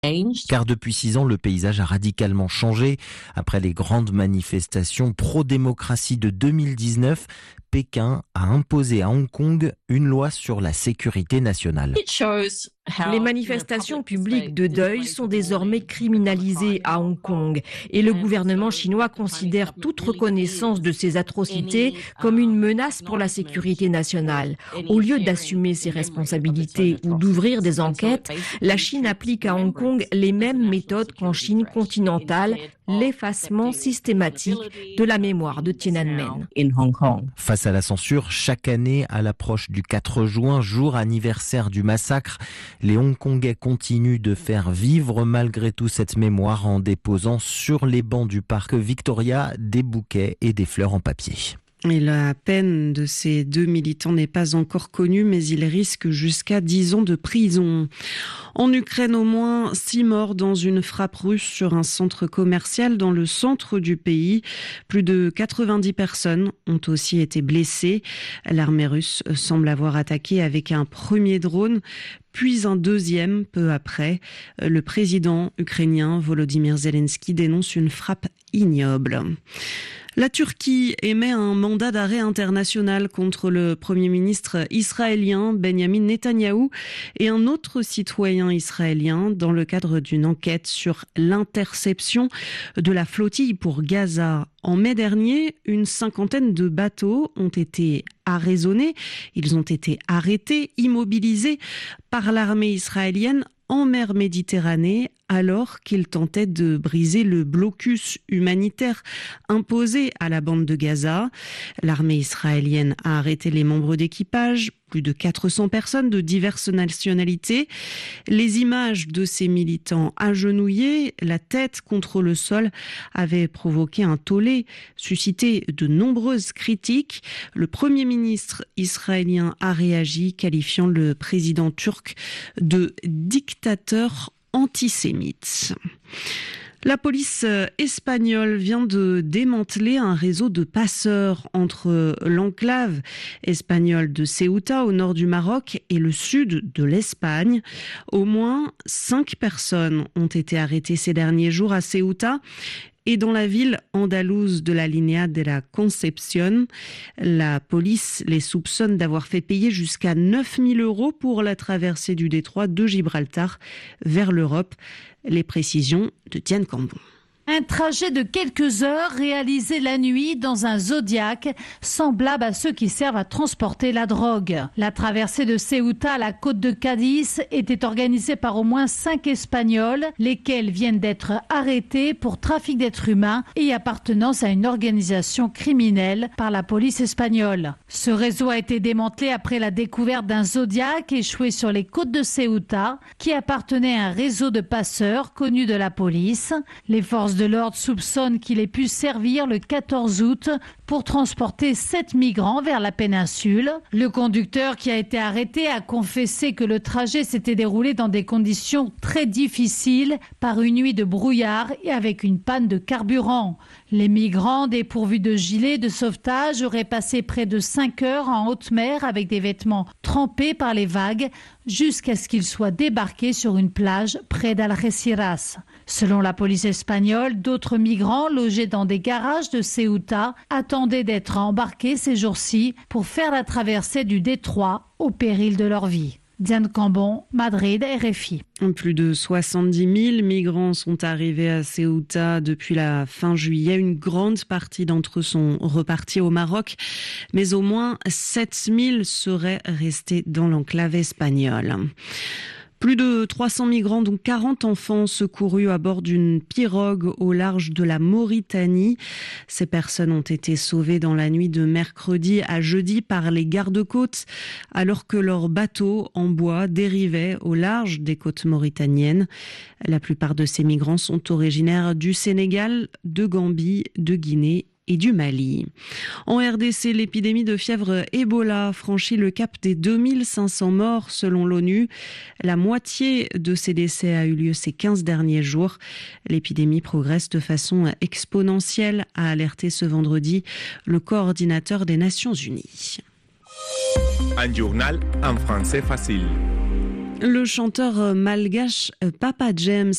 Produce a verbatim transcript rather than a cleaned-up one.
Car depuis six ans, le paysage a radicalement changé. Après les grandes manifestations pro-démocratie de deux mille dix-neuf, Pékin a imposé à Hong Kong une loi sur la sécurité nationale. Les manifestations publiques de deuil sont désormais criminalisées à Hong Kong et le gouvernement chinois considère toute reconnaissance de ces atrocités comme une menace pour la sécurité nationale. Au lieu d'assumer ses responsabilités ou d'ouvrir des enquêtes, la Chine applique à Hong Kong les mêmes méthodes qu'en Chine continentale, l'effacement systématique de la mémoire de Tiananmen. Face à la censure, chaque année, à l'approche du quatre juin, jour anniversaire du massacre, les Hongkongais continuent de faire vivre malgré tout cette mémoire en déposant sur les bancs du parc Victoria des bouquets et des fleurs en papier. Et la peine de ces deux militants n'est pas encore connue, mais ils risquent jusqu'à dix ans de prison. En Ukraine, au moins six morts dans une frappe russe sur un centre commercial dans le centre du pays. Plus de quatre-vingt-dix personnes ont aussi été blessées. L'armée russe semble avoir attaqué avec un premier drone, puis un deuxième peu après. Le président ukrainien Volodymyr Zelensky dénonce une frappe ignoble. La Turquie émet un mandat d'arrêt international contre le Premier ministre israélien Benjamin Netanyahou et un autre citoyen israélien dans le cadre d'une enquête sur l'interception de la flottille pour Gaza. En mai dernier, une cinquantaine de bateaux ont été arraisonnés. Ils ont été arrêtés, immobilisés par l'armée israélienne en mer Méditerranée, alors qu'ils tentaient de briser le blocus humanitaire imposé à la bande de Gaza. L'armée israélienne a arrêté les membres d'équipage, plus de quatre cents personnes de diverses nationalités. Les images de ces militants agenouillés, la tête contre le sol, avaient provoqué un tollé, suscité de nombreuses critiques. Le Premier ministre israélien a réagi, qualifiant le président turc de dictateur antisémite. La police espagnole vient de démanteler un réseau de passeurs entre l'enclave espagnole de Ceuta au nord du Maroc et le sud de l'Espagne. Au moins cinq personnes ont été arrêtées ces derniers jours à Ceuta. Et dans la ville andalouse de la Línea de la Concepción, la police les soupçonne d'avoir fait payer jusqu'à neuf mille euros pour la traversée du détroit de Gibraltar vers l'Europe. Les précisions de Diane Cambon. Un trajet de quelques heures réalisé la nuit dans un Zodiac, semblable à ceux qui servent à transporter la drogue. La traversée de Ceuta à la côte de Cadiz était organisée par au moins cinq Espagnols, lesquels viennent d'être arrêtés pour trafic d'êtres humains et appartenance à une organisation criminelle par la police espagnole. Ce réseau a été démantelé après la découverte d'un Zodiac échoué sur les côtes de Ceuta, qui appartenait à un réseau de passeurs connu de la police. Les forces de l'ordre soupçonne qu'il ait pu servir le quatorze août pour transporter sept migrants vers la péninsule. Le conducteur qui a été arrêté a confessé que le trajet s'était déroulé dans des conditions très difficiles par une nuit de brouillard et avec une panne de carburant. Les migrants dépourvus de gilets de sauvetage auraient passé près de cinq heures en haute mer avec des vêtements trempés par les vagues jusqu'à ce qu'ils soient débarqués sur une plage près d'Algeciras. Selon la police espagnole, d'autres migrants logés dans des garages de Ceuta attendaient d'être embarqués ces jours-ci pour faire la traversée du détroit au péril de leur vie. Diane Cambon, Madrid, R F I. Plus de soixante-dix mille migrants sont arrivés à Ceuta depuis la fin juillet. Une grande partie d'entre eux sont repartis au Maroc, mais au moins sept mille seraient restés dans l'enclave espagnole. Plus de trois cents migrants, dont quarante enfants, secourus à bord d'une pirogue au large de la Mauritanie. Ces personnes ont été sauvées dans la nuit de mercredi à jeudi par les gardes-côtes, alors que leur bateau en bois dérivait au large des côtes mauritaniennes. La plupart de ces migrants sont originaires du Sénégal, de Gambie, de Guinée et du Mali. En R D C, l'épidémie de fièvre Ebola franchit le cap des deux mille cinq cents morts selon l'ONU. La moitié de ces décès a eu lieu ces quinze derniers jours. L'épidémie progresse de façon exponentielle, a alerté ce vendredi le coordinateur des Nations Unies. Un journal en français facile. Le chanteur malgache Papa James